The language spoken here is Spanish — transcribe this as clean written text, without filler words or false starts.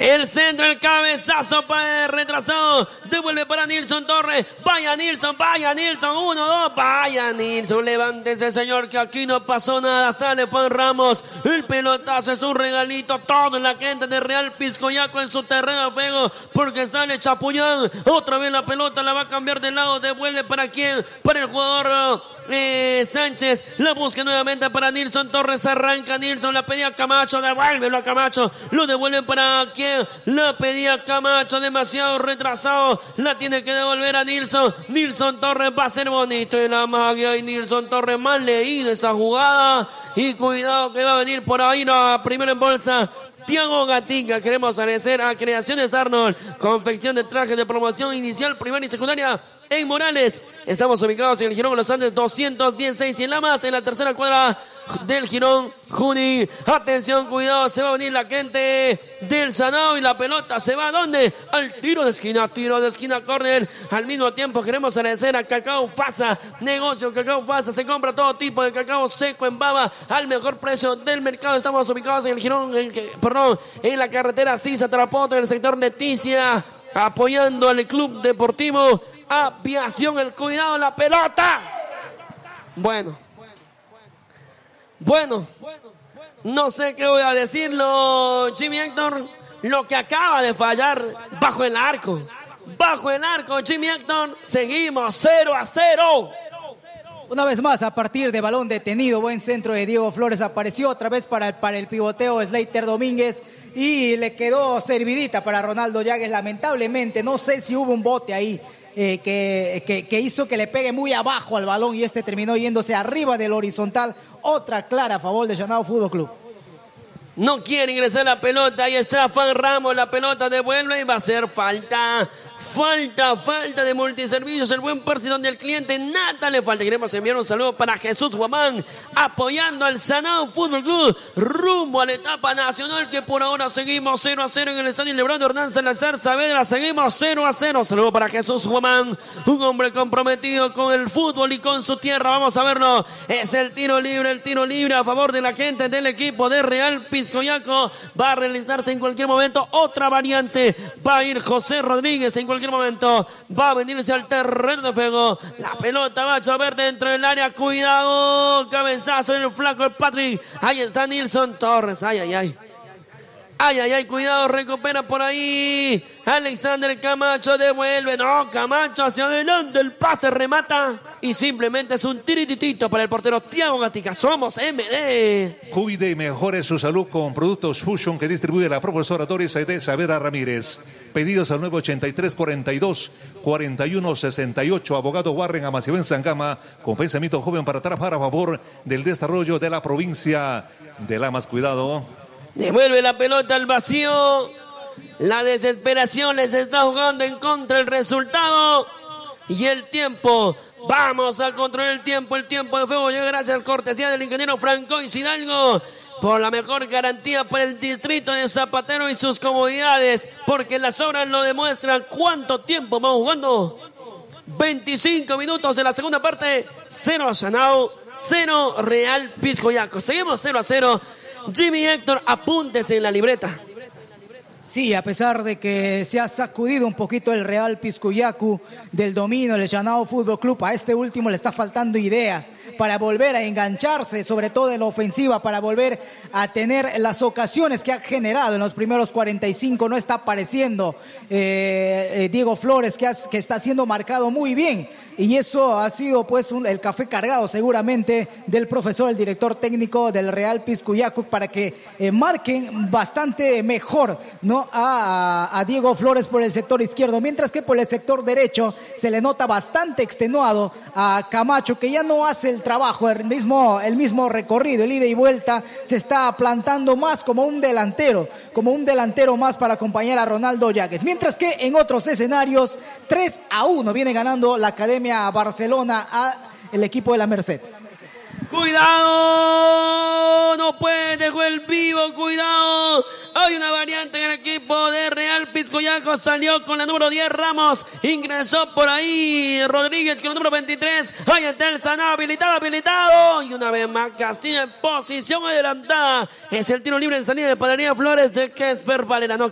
El centro, el cabezazo para el retrasado. Devuelve para Nilson Torres. Vaya Nilson, 1, 2. Vaya Nilson, levántese señor, que aquí no pasó nada. Sale Juan Ramos. El pelotazo es un regalito. Todo la gente de Real Piscoyaco en su terreno de juego, porque sale Chapuñán. Otra vez la pelota la va a cambiar de lado. Devuelve para quién, para el jugador Sánchez. La busca nuevamente para Nilson Torres. Arranca Nilson, la pedía Camacho. Devuélvelo a Camacho. Lo devuelven para quién. La pedía Camacho, demasiado retrasado. La tiene que devolver a Nilson. Nilson Torres va a ser bonito en la magia. Y Nilson Torres mal leído esa jugada. Y cuidado que va a venir por ahí la primera en bolsa. Tiago Gatica. Queremos agradecer a Creaciones Arnold, confección de trajes de promoción inicial, primaria y secundaria en Morales. Estamos ubicados en el Girón Los Andes 216 y en Lamas, en la tercera cuadra del Girón Junín. Atención, cuidado, se va a venir la gente del Sanao y la pelota se va ¿a dónde? Al tiro de esquina, córner. Al mismo tiempo queremos agradecer a Cacao Fasa, negocio Cacao Fasa, se compra todo tipo de cacao seco en baba al mejor precio del mercado. Estamos ubicados en el Girón, en la carretera Sisa Tarapoto, en el sector Leticia, apoyando al Club Deportivo Aviación. El cuidado, la pelota. Bueno, no sé qué voy a decirlo, Jimmy Héctor, lo que acaba de fallar bajo el arco, Jimmy Héctor. Seguimos 0-0. Una vez más, a partir de balón detenido, buen centro de Diego Flores, apareció otra vez para el pivoteo Slater Domínguez y le quedó servidita para Ronaldo Llagues. Lamentablemente, no sé si hubo un bote ahí que hizo que le pegue muy abajo al balón y terminó yéndose arriba del horizontal. Otra clara a favor de Llanado Fútbol Club. No quiere ingresar la pelota. Ahí está Juan Ramos. La pelota devuelve y va a ser falta. Falta de multiservicios. El buen Percy, donde el cliente nada le falta. Queremos enviar un saludo para Jesús Guamán, apoyando al Sanao Fútbol Club rumbo a la etapa nacional, que por ahora seguimos 0-0 en el estadio Lebrando Hernán Salazar Saavedra. Seguimos 0-0. Saludo para Jesús Guamán, un hombre comprometido con el fútbol y con su tierra. Vamos a verlo. Es el tiro libre a favor de la gente del equipo de Real Piscoyaco. Va a realizarse en cualquier momento otra variante. Va a ir José Rodríguez en cualquier momento. Va a venirse al terreno de juego. La pelota va a chover dentro del área. Cuidado. Cabezazo en el flaco de Patrick. Ahí está Nilson Torres. Ay, cuidado, recupera por ahí Alexander Camacho, devuelve, no, Camacho hacia adelante, el pase remata y simplemente es un tirititito para el portero Tiago Gatica. Somos MD. Cuide y mejore su salud con productos Fusion que distribuye la profesora Doris Aide Saavedra Ramírez. Pedidos al 983-42-4168. Abogado Warren Amacibo en Sangama, con pensamiento joven para trabajar a favor del desarrollo de la provincia de Lamas. Cuidado. Devuelve la pelota al vacío. La desesperación les está jugando en contra el resultado y el tiempo. Vamos a controlar el tiempo. El tiempo de fuego llega gracias al cortesía del ingeniero Francois Hidalgo, por la mejor garantía para el distrito de Zapatero y sus comodidades, porque las obras lo demuestran. ¿Cuánto tiempo vamos jugando? 25 minutos de la segunda parte. 0 Sanao, 0 Real Piscoyaco. Seguimos 0-0. Jimmy Héctor, apúntese en la libreta. Sí, a pesar de que se ha sacudido un poquito el Real Piscoyaco del dominio del Llanado Fútbol Club, a este último le está faltando ideas para volver a engancharse, sobre todo en la ofensiva, para volver a tener las ocasiones que ha generado en los primeros 45. No está apareciendo Diego Flores, que está siendo marcado muy bien, y eso ha sido pues el café cargado seguramente del profesor, el director técnico del Real Piscoyaco, para que marquen bastante mejor, ¿no?, a Diego Flores por el sector izquierdo, mientras que por el sector derecho se le nota bastante extenuado a Camacho, que ya no hace el trabajo, el mismo recorrido, el ida y vuelta. Se está plantando más como un delantero más para acompañar a Ronaldo Llagues, mientras que en otros escenarios 3-1 viene ganando la Academia Barcelona a el equipo de la Merced. Cuidado, no puede, dejó el vivo, cuidado. Hay una variante en el equipo de Real Piscoyaco. Salió con la número 10 Ramos, ingresó por ahí Rodríguez con el número 23. Ahí está el Sanao, habilitado. Y una vez más Castillo en posición adelantada. Es el tiro libre en salida de Panadería Flores de Kesper Valera. No